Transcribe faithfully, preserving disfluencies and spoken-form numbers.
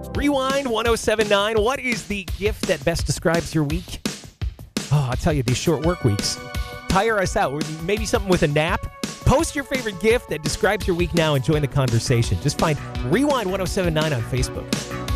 Rewind one oh seven point nine. What is the gift that best describes your week? Oh, I'll tell you, these short work weeks. Tire us out. Maybe something with a nap. Post your favorite gift that describes your week now and join the conversation. Just find Rewind one oh seven point nine on Facebook.